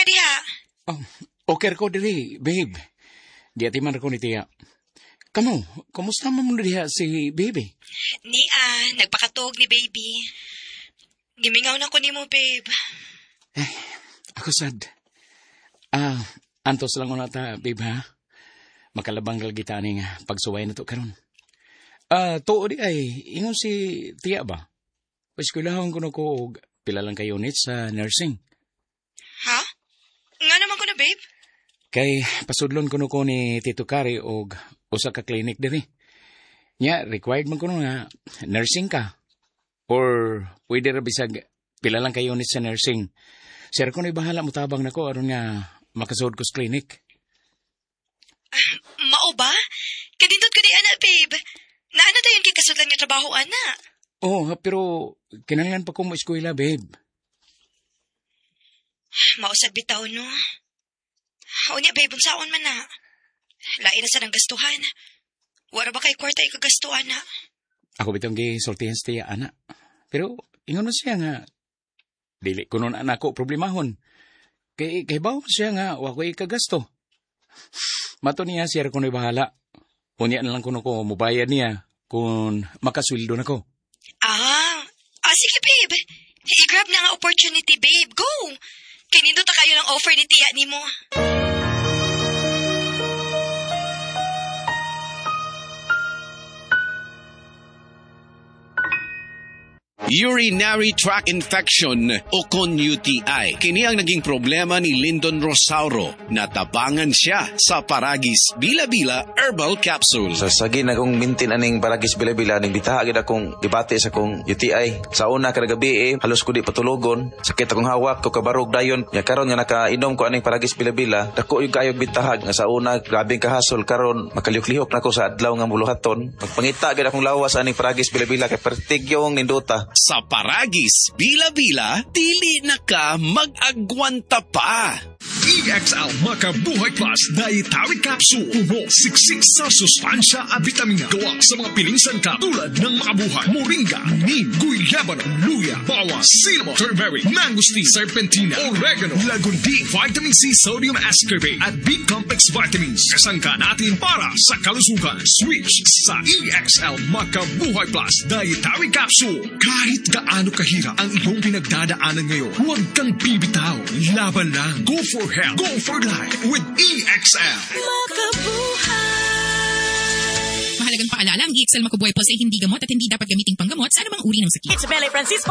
diha. Oh, okay ko diri, babe. Di ati man ako ni tiya. Kamusta mo diha si baby? Nagpakatog ni baby. Gimingaw na ko nimo, babe. Ako sad. Antos lang ko na ta, babe ha? Makalabang kita ni nga pagsuway na to karon. Tuo di ay, ingon si tiya ba? Paskulahon ko na ko pila lang ka units sa nursing. Ha? Nga naman ko na, babe? Kay pasudlon ko ni Tito Kari og usa ka clinic diri. Nya, required man ko nga nursing ka. Or pwede ra bisag pila lang ka units sa nursing. Sir ko na bahala mo tabang na ko aron nga makasud ko sa clinic. Mao ba? Kadindot ko di ana, babe. Naana dayon kay kasudlan nga trabaho ana. Oh, pero kinahanglan pa ko mo eskwela, babe. Mausag bitaw no. Unya, babe, unsaon man na. Lain na sa nang gastuhan. Wala ba kay kwarta ikagastuhan na? Ako bitong gisultihan sa tiya, ana. Pero ingon mo siya nga dili ko nun anak ko problemahon. Kay bawo siya nga wa ko ikagasto. Mato niya siya ko na bahala. Unya na lang kuno ko mubayad niya kung makasweldo na ko. Sige, babe. I-grab na nga opportunity, babe. Go! Kinindo ta kayo ng offer ni tiya ni mo. Urinary tract infection o kon UTI. Kini ang naging problema ni Lyndon Rosauro. Natabangan siya sa Paragis Bila-Bila Herbal Capsule. Sa sagin akong mintin aning Paragis Bila-Bila, ning bitahagid akong debate sa akong UTI. Sa una kada gabi halos ko di patulogon. Sakit akong hawak ko kabarog dayon. Nya karon nga nakainom ko aning Paragis Bila-Bila, dako yung kayog bitahag nga sa una grabing kahasol karon makalihok-lihok na ko sa adlaw nga muluhaton. Magpangita gid akong lawas aning Paragis Bila-Bila kay pertigyong nindota. Sa Paragis Bila-Bila, dili na ka mag-agwanta pa. EXL Makabuhay Plus Dietary Capsule. Puno, siksik sa sustansya at vitamina. Gawa sa mga piling sangkap tulad ng makabuhay, moringa, neem, guyabano, luya, bawas, cinnamon, turmeric, mangosteen, serpentina, oregano, lagundi, vitamin C, sodium ascorbate at B-complex vitamins. Kasangka natin para sa kalusugan. Switch sa EXL Makabuhay Plus Dietary Capsule. Kahit gaano kahirap ang iyong pinagdadaanan ngayon, huwag kang bibitaw. Laban lang. Go for health. Go for life with EXL. Mahalagang paalala, ang EXL Makabuhay Plus ay hindi gamot at hindi dapat gamiting panggamot sa anumang uri ng sakit. It's Belle Francisco.